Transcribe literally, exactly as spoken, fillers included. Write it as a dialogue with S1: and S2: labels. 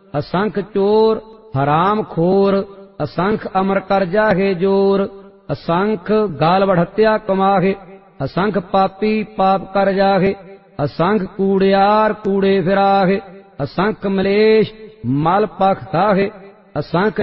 S1: असंख चोर हराम खोर, असंख अमर कर जाहे जोर, असंख गाल बढ़त्या कमाहे, असंख पापी पाप कर जाहे, असंख कूड़ियार कूड़े फिराहे, असंख मलेश मल पख खाहे, असंख